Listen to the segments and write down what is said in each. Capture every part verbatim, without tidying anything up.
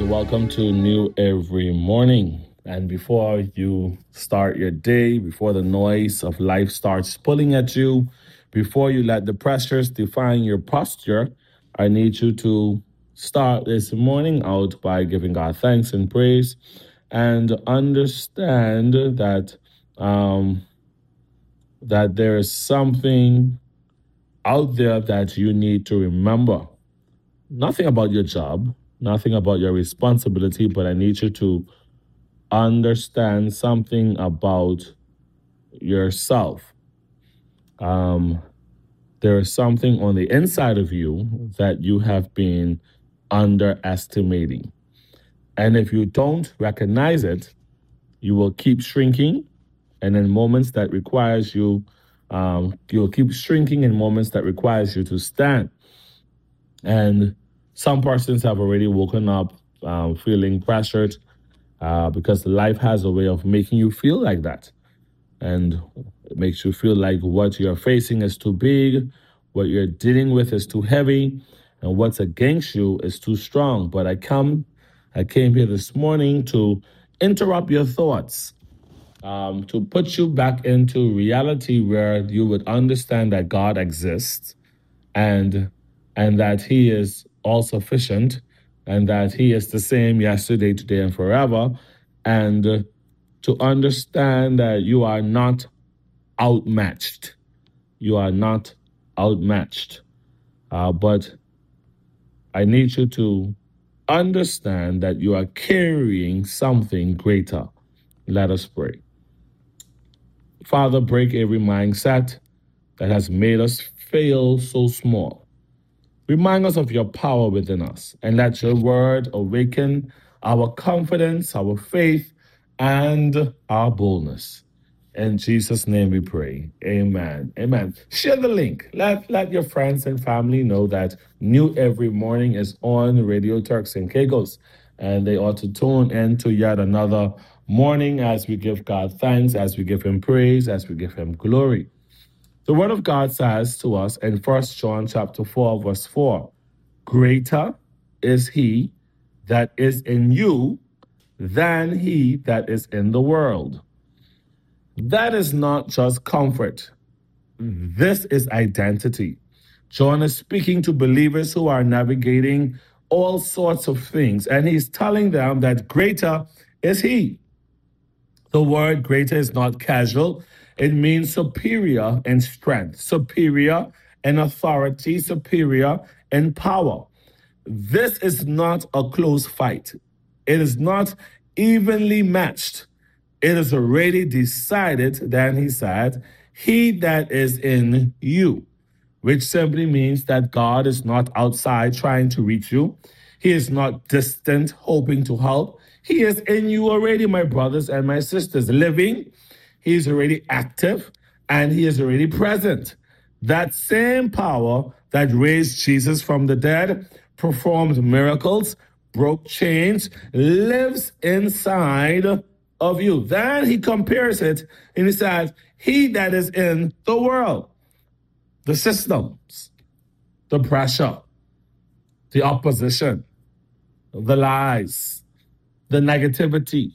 welcome to New Every Morning. And before you start your day, before the noise of life starts pulling at you, before you let the pressures define your posture, I need you to start this morning out by giving God thanks and praise and understand that um, that there is something out there that you need to remember. Nothing about your job, nothing about your responsibility, but I need you to understand something about yourself. Um, there is something on the inside of you that you have been underestimating. And if you don't recognize it, you will keep shrinking. And in moments that requires you, um, you'll keep shrinking in moments that requires you to stand. And some persons have already woken up um, feeling pressured uh, because life has a way of making you feel like that. And it makes you feel like what you're facing is too big, what you're dealing with is too heavy, and what's against you is too strong. But I come, I came here this morning to interrupt your thoughts, um, to put you back into reality where you would understand that God exists and and that He is all sufficient, and that He is the same yesterday, today, and forever, and uh, to understand that you are not outmatched. You are not outmatched. Uh, but I need you to understand that you are carrying something greater. Let us pray. Father, break every mindset that has made us feel so small. Remind us of your power within us, and let your word awaken our confidence, our faith, and our boldness. In Jesus' name we pray. Amen. Amen. Share the link. Let, let your friends and family know that New Every Morning is on Radio Turks and Caicos, and they ought to tune in to yet another morning as we give God thanks, as we give him praise, as we give him glory. The word of God says to us in First John chapter four, verse four, greater is he that is in you than he that is in the world. That is not just comfort. This is identity. John is speaking to believers who are navigating all sorts of things, and he's telling them that greater is he. The word greater is not casual. It means superior in strength, superior in authority, superior in power. This is not a close fight. It is not evenly matched. It is already decided, then he said, he that is in you, which simply means that God is not outside trying to reach you. He is not distant, hoping to help. He is in you already, my brothers and my sisters, living. He is already active, and he is already present. That same power that raised Jesus from the dead, performed miracles, broke chains, lives inside of you. Then he compares it, and he says, he that is in the world, the systems, the pressure, the opposition, the lies, the negativity.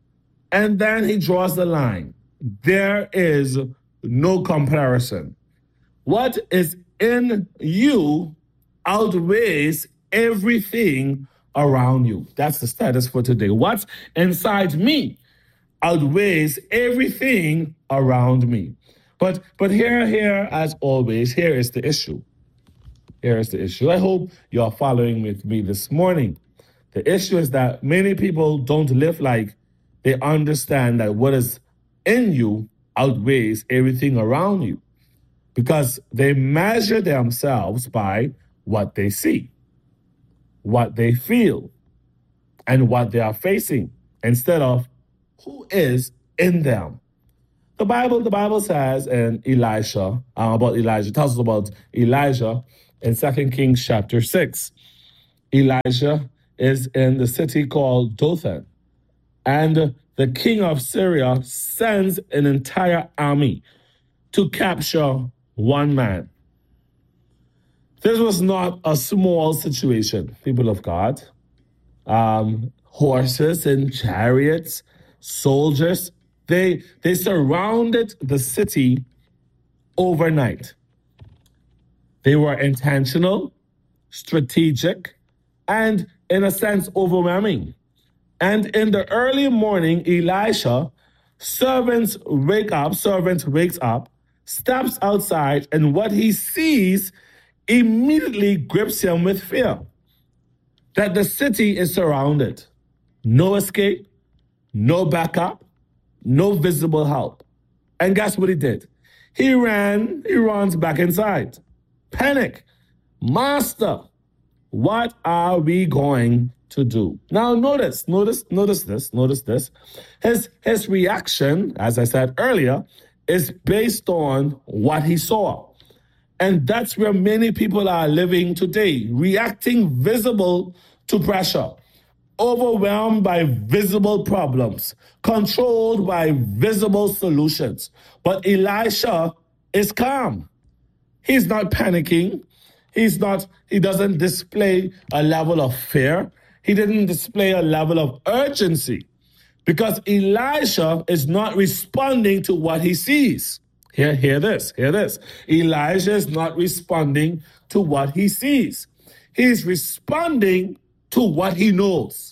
And then he draws the line. There is no comparison. What is in you outweighs everything around you. That's the status for today. What's inside me outweighs everything around me. But but here, here, as always, here is the issue. Here is the issue. I hope you're following with me this morning. The issue is that many people don't live like they understand that what is in you outweighs everything around you, because they measure themselves by what they see, what they feel, and what they are facing, instead of who is in them. The Bible, the Bible says in Elisha, uh, about Elijah, tells us about Elijah in Second Kings chapter six. Elijah is in the city called Dothan, and the king of Syria sends an entire army to capture one man. This was not a small situation, people of God. um, horses and chariots, soldiers. They, they surrounded the city overnight. They were intentional, strategic, and in a sense, overwhelming. And in the early morning, Elisha, servants wake up, servant wakes up, steps outside, and what he sees immediately grips him with fear. That the city is surrounded. No escape, no backup, no visible help. And guess what he did? He ran, he runs back inside. Panic. Master, what are we going to do? Now notice, notice, notice this, notice this. His, his reaction, as I said earlier, is based on what he saw. And that's where many people are living today, reacting visible to pressure, overwhelmed by visible problems, controlled by visible solutions. But Elisha is calm. He's not panicking. He's not, he doesn't display a level of fear. He didn't display a level of urgency because Elisha is not responding to what he sees. Hear, hear this, hear this. Elijah is not responding to what he sees. He's responding to what he knows.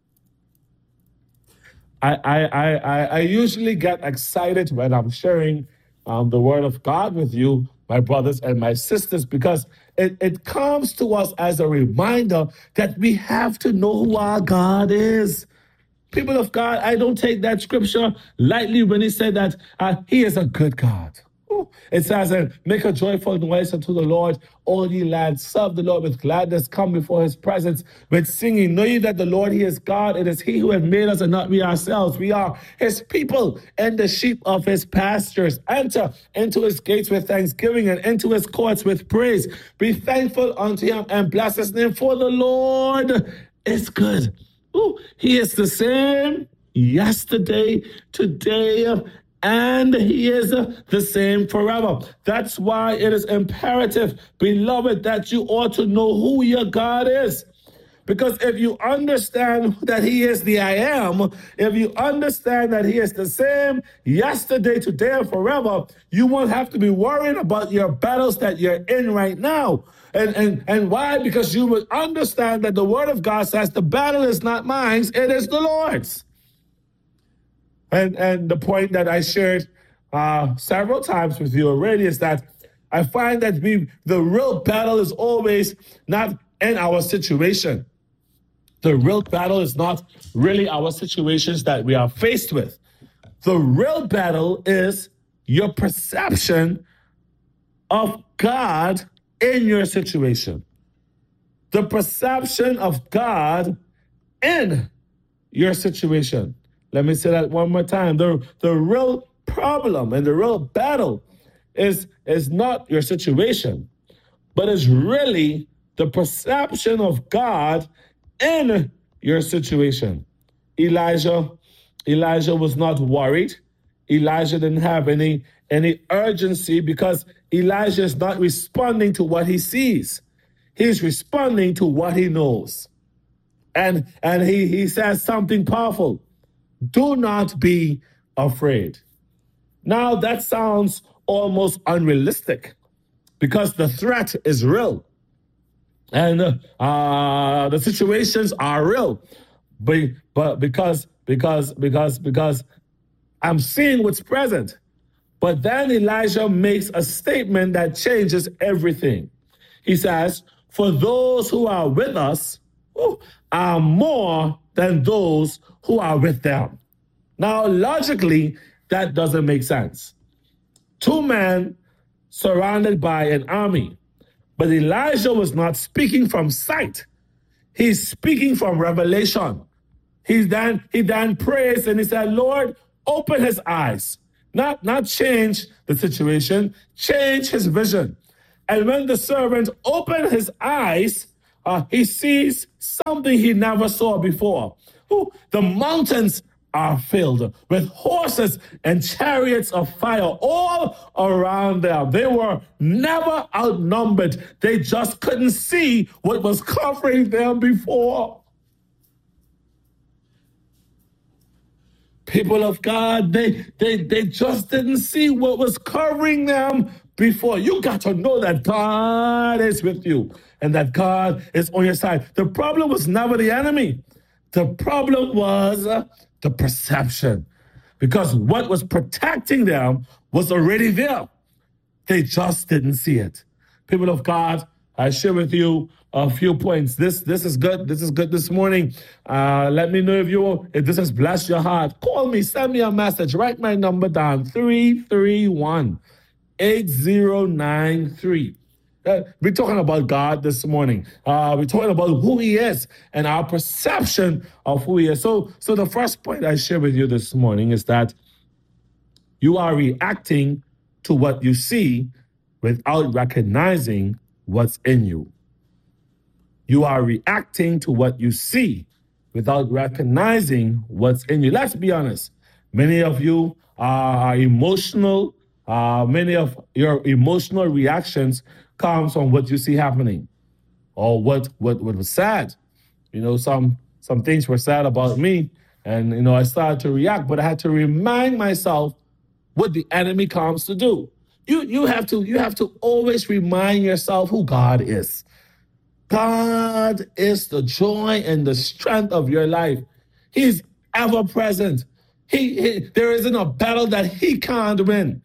I, I, I, I usually get excited when I'm sharing um, the word of God with you, my brothers and my sisters, because it, it comes to us as a reminder that we have to know who our God is. People of God, I don't take that scripture lightly when he said that uh, he is a good God. Ooh. It says, uh, make a joyful noise unto the Lord, all ye lands, serve the Lord with gladness, come before his presence with singing. Know ye that the Lord, he is God. It is he who has made us and not we ourselves. We are his people and the sheep of his pastures. Enter into his gates with thanksgiving and into his courts with praise. Be thankful unto him and bless his name, for the Lord is good. Ooh, he is the same yesterday, today, and he is the same forever. That's why it is imperative, beloved, that you ought to know who your God is. Because if you understand that he is the I am, if you understand that he is the same yesterday, today, and forever, you won't have to be worrying about your battles that you're in right now. And, and, and why? Because you will understand that the word of God says the battle is not mine, it is the Lord's. And, and the point that I shared uh, several times with you already is that I find that we the real battle is always not in our situation. The real battle is not really our situations that we are faced with. The real battle is your perception of God in your situation. The perception of God in your situation. Let me say that one more time. The, the real problem and the real battle is, is not your situation, but is really the perception of God in your situation. Elijah, Elijah was not worried. Elijah didn't have any, any urgency because Elijah is not responding to what he sees. He's responding to what he knows. And, and he, he says something powerful. Do not be afraid. Now that sounds almost unrealistic because the threat is real. And uh, the situations are real, but but because because because because I'm seeing what's present. But then Elijah makes a statement that changes everything. He says, "For those who are with us whew, are more than those who are with them." Now, logically, that doesn't make sense. Two men surrounded by an army. But Elijah was not speaking from sight. He's speaking from revelation. He then, he then prays and he said, Lord, open his eyes. Not, not change the situation, change his vision. And when the servant opened his eyes, uh, he sees something he never saw before. Ooh, the mountains are filled with horses and chariots of fire all around them. They were never outnumbered. They just couldn't see what was covering them before. People of God, they, they, they just didn't see what was covering them before. You got to know that God is with you and that God is on your side. The problem was never the enemy. The problem was uh, the perception, because what was protecting them was already there. They just didn't see it. People of God, I share with you a few points. This this is good. This is good this morning. Uh, let me know if you if this has blessed your heart. Call me, send me a message. Write my number down, three three one, eight zero nine three. Uh, we're talking about God this morning. Uh, we're talking about who he is and our perception of who he is. So, so the first point I share with you this morning is that you are reacting to what you see without recognizing what's in you. You are reacting to what you see without recognizing what's in you. Let's be honest. Many of you are emotional. Uh, many of your emotional reactions comes from what you see happening or what, what, what was sad. You know, some, some things were sad about me and, you know, I started to react, but I had to remind myself what the enemy comes to do. You, you have to, you have to always remind yourself who God is. God is the joy and the strength of your life. He's ever present. He, he, there isn't a battle that he can't win.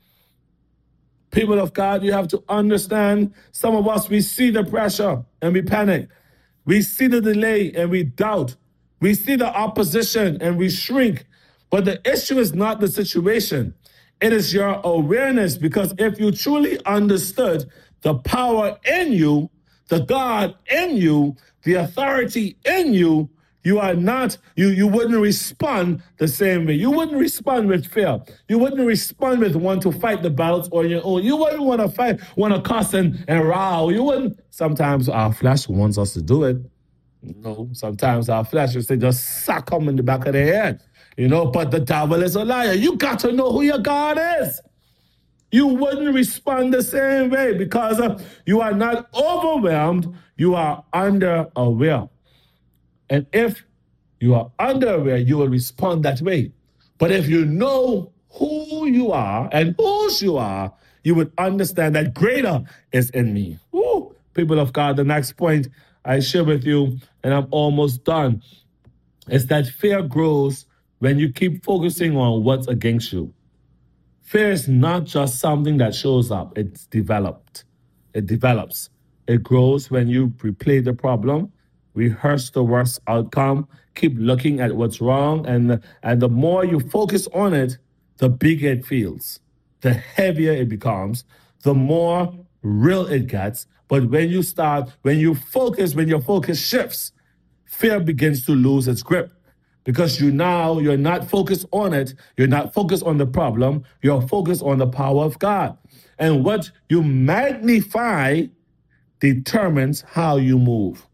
People of God, you have to understand, some of us, we see the pressure and we panic. We see the delay and we doubt. We see the opposition and we shrink. But the issue is not the situation. It is your awareness, because if you truly understood the power in you, the God in you, the authority in you, you are not, you, you wouldn't respond the same way. You wouldn't respond with fear. You wouldn't respond with want to fight the battles on your own. You wouldn't want to fight, want to cuss and, and row. You wouldn't. Sometimes our flesh wants us to do it. You know, sometimes our flesh will say, just suck them in the back of the head. You know, but the devil is a liar. You got to know who your God is. You wouldn't respond the same way because uh, you are not overwhelmed. You are under aware. And if you are underaware, you will respond that way. But if you know who you are and whose you are, you would understand that greater is in me. Woo. People of God, the next point I share with you, and I'm almost done, is that fear grows when you keep focusing on what's against you. Fear is not just something that shows up. It's developed. It develops. It grows when you replay the problem, rehearse the worst outcome, keep looking at what's wrong, and, and the more you focus on it, the bigger it feels, the heavier it becomes, the more real it gets. But when you start, when you focus, when your focus shifts, fear begins to lose its grip. Because you now, you're not focused on it, you're not focused on the problem, you're focused on the power of God. And what you magnify determines how you move.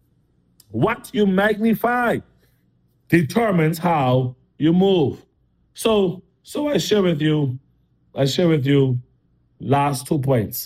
What you magnify determines how you move. So, so I share with you, I share with you last two points,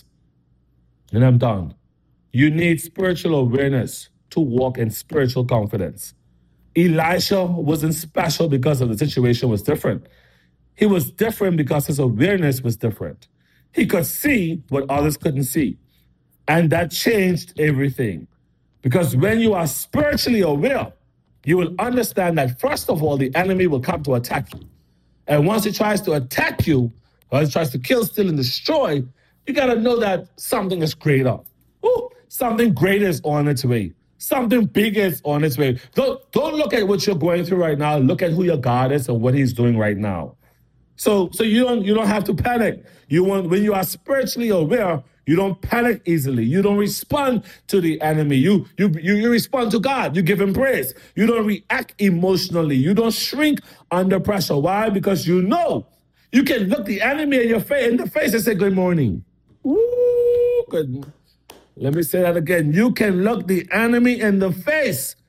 and I'm done. You need spiritual awareness to walk in spiritual confidence. Elisha wasn't special because of the situation was different. He was different because his awareness was different. He could see what others couldn't see. And that changed everything. Because when you are spiritually aware, you will understand that first of all, the enemy will come to attack you. And once he tries to attack you, or he tries to kill, steal, and destroy, you got to know that something is greater. Ooh, something greater is on its way. Something big is on its way. Don't, don't look at what you're going through right now. Look at who your God is and what he's doing right now. So, so you don't you don't have to panic. You want when you are spiritually aware, you don't panic easily. You don't respond to the enemy. You you you, you respond to God. You give him praise. You don't react emotionally. You don't shrink under pressure. Why? Because you know you can look the enemy in your face in the face and say, "Good morning." Ooh, good. Let me say that again. You can look the enemy in the face